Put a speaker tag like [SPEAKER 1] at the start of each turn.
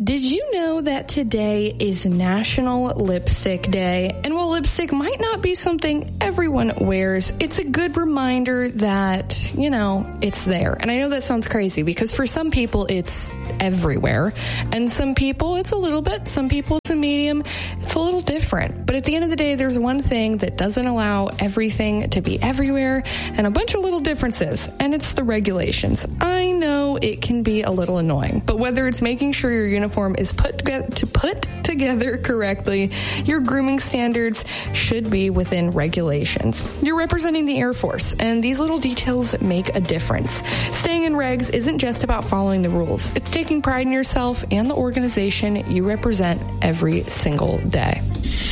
[SPEAKER 1] Did you know that today is National Lipstick Day? And while lipstick might not be something everyone wears, it's a good reminder that, it's there. And I know that sounds crazy because for some people it's everywhere. And some people it's a little bit, some people it's a medium. It's a little different. But at the end of the day, there's one thing that doesn't allow everything to be everywhere and a bunch of little differences. And it's the regulations. I know it can be a little annoying, but whether it's making sure your uniform is put together correctly, your grooming standards should be within regulations. You're representing the Air Force, and these little details make a difference. Staying in regs isn't just about following the rules. It's taking pride in yourself and the organization you represent every single day.